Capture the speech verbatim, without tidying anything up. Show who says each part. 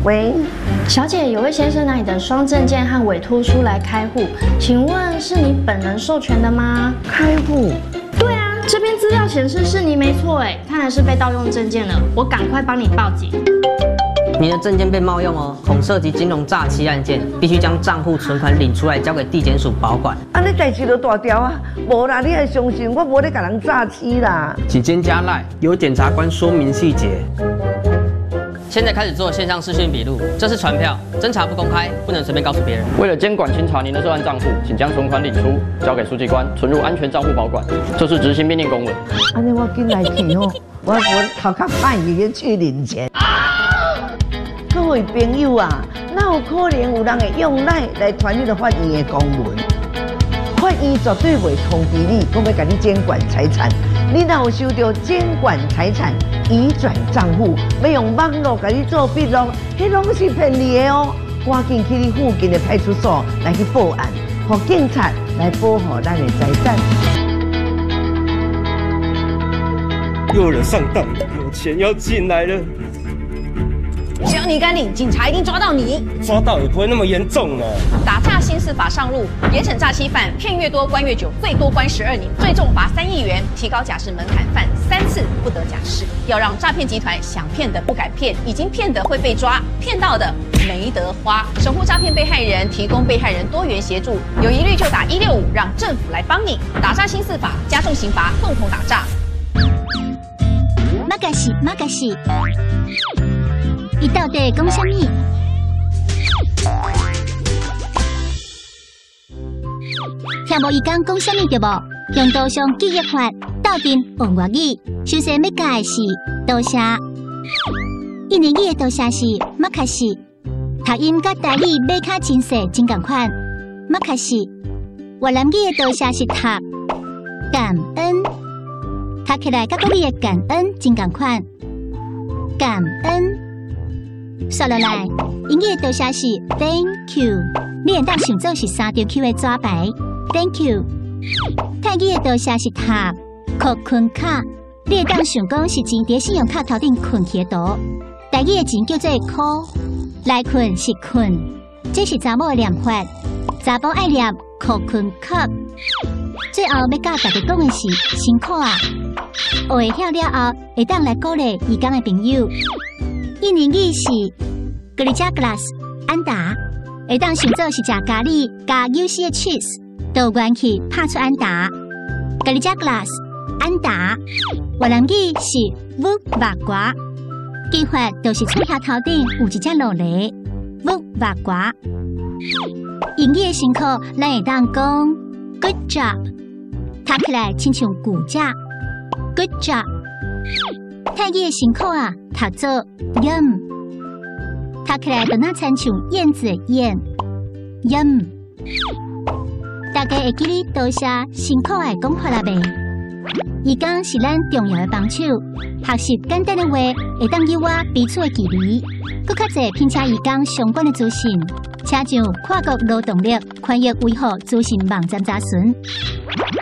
Speaker 1: 喂，
Speaker 2: 小姐，有位先生拿你的双证件和委托书来开户，请问是你本人授权的吗？
Speaker 1: 开户？
Speaker 2: 对啊，这边资料显示是你没错哎，看来是被盗用证件了，我赶快帮你报警。
Speaker 3: 你的证件被冒用哦，恐涉及金融诈欺案件，必须将账户存款领出来，交给地检署保管。
Speaker 1: 安尼代志就大条啊！无啦，你还相信我无咧甲人诈欺啦？
Speaker 4: 期间加赖，由检察官说明细节。
Speaker 3: 现在开始做线上视讯笔录，这是传票，侦查不公开，不能随便告诉别人。
Speaker 5: 为了监管清查您的涉案账户，请将存款领出，交给书记官存入安全账户保管。这是执行命令公文。
Speaker 1: 安尼我紧来去哦，我我头壳歹已经去领钱。各位朋友啊，哪有可能有人会用赖来传你的法院的公文？法院绝对袂通知你，讲要甲你监管财产。你若有收到监管财产移转账户，要用网络甲你做笔录，迄拢是骗你的哦！赶紧去你附近的派出所来去报案，让警察来保护咱的财产。
Speaker 6: 又有人上当，有钱要进来了。
Speaker 7: 只要你敢领，警察一定抓到你。
Speaker 6: 抓到也不会那么严重呢。
Speaker 7: 打诈新四法上路，严惩诈欺犯，骗越多关越久，最多关十二年，最重罚三亿元，提高假释门槛，犯三次不得假释。要让诈骗集团想骗的不敢骗，已经骗的会被抓，骗到的没得花。守护诈骗被害人，提供被害人多元协助，有疑虑就打一六五，让政府来帮你。打诈新四法，加重刑罚，共同打诈。
Speaker 8: 马嘎西，马嘎西。伊到底讲啥物？听无伊讲讲啥物对无？用刀上记忆法，斗阵用外语。首先要教的是多谢，印尼语的多谢是马卡西，读音甲台语马卡真细真共款，马卡西。越南语的多谢是读感恩，读起来甲国语的感恩真共款，感恩。说落来，英语的多谢是 Thank you， 你会当想做是三条 Q 的纸牌 Thank you。泰语的多谢是塔扣困卡，你会当想讲是钱伫信用卡头顶困起的图。台语的钱叫做箍，来困是困，这是查某的念法，查甫爱念扣困卡。最后要教大家讲的是辛苦啊，学会晓了后，会当来鼓励义工的朋友。印尼语是 Kerja Keras 安达，会当想做是食咖喱加有丝的 cheese， 都愿去拍出安达。Kerja Keras 安达，越南语是 Vuk Vakwa， 记法就是嘴巴头顶有一只落雷 Vuk Vakwa。英语的辛苦，咱会当讲 Good job， 读起来亲像骨架 Good job。泰语的辛苦啊，读做 yum， 读起来就那亲像燕子的燕 yum。大家会记哩多谢辛苦的讲法啦呗。义工是咱重要的帮手，学习简单的话会当有我彼此的距离。更较侪拼车义工相关的资讯，请上跨国劳动力权益维护资讯网站查询。